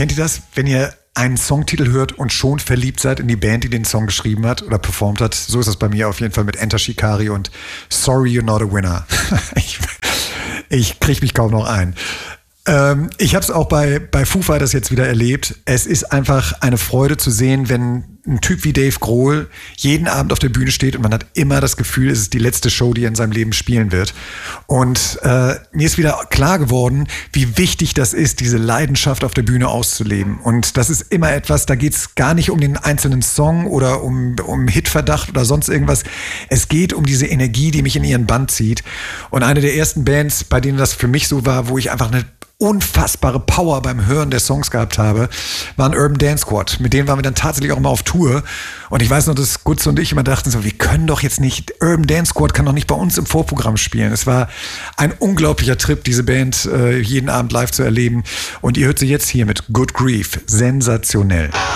Kennt ihr das, wenn ihr einen Songtitel hört und schon verliebt seid in die Band, die den Song geschrieben hat oder performt hat? So ist das bei mir auf jeden Fall mit Enter Shikari und Sorry You're Not a Winner. Ich kriege mich kaum noch ein. Ich habe es auch bei Foo Fighters jetzt wieder erlebt. Es ist einfach eine Freude zu sehen, wenn ein Typ wie Dave Grohl jeden Abend auf der Bühne steht und man hat immer das Gefühl, es ist die letzte Show, die er in seinem Leben spielen wird. Und mir ist wieder klar geworden, wie wichtig das ist, diese Leidenschaft auf der Bühne auszuleben. Und das ist immer etwas, da geht es gar nicht um den einzelnen Song oder um Hitverdacht oder sonst irgendwas. Es geht um diese Energie, die mich in ihren Bann zieht. Und eine der ersten Bands, bei denen das für mich so war, wo ich einfach eine unfassbare Power beim Hören der Songs gehabt habe, waren Urban Dance Squad. Mit denen waren wir dann tatsächlich auch mal auf Tour. Und ich weiß noch, dass Gutze und ich immer dachten so, wir können doch jetzt nicht, Urban Dance Squad kann doch nicht bei uns im Vorprogramm spielen. Es war ein unglaublicher Trip, diese Band jeden Abend live zu erleben. Und ihr hört sie jetzt hier mit Good Grief. Sensationell.